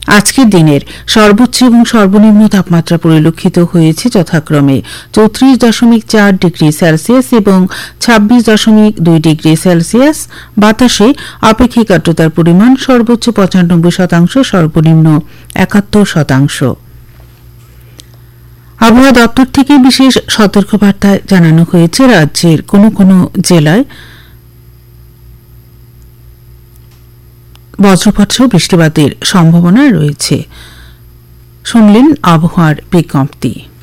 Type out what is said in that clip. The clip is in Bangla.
আজকের দিনের সর্বোচ্চ এবং সর্বনিম্ন তাপমাত্রা পরিলক্ষিত হয়েছে যথাক্রমে ৩৪.৪ ডিগ্রি সেলসিয়াস এবং ২৬.২ ডিগ্রি সেলসিয়াস। বাতাসে আপেক্ষিক আর্দ্রতার পরিমাণ সর্বোচ্চ ৯৫%, সর্বনিম্ন ৭১%। আবহাওয়া দপ্তর থেকে বিশেষ সতর্কবার্তায় জানানো হয়েছে রাজ্যের কোনো কোনো জেলায় বজ্রপাত সহ বৃষ্টিপাতের সম্ভাবনা রয়েছে। শুনলেন আবহাওয়ার বিজ্ঞপ্তি।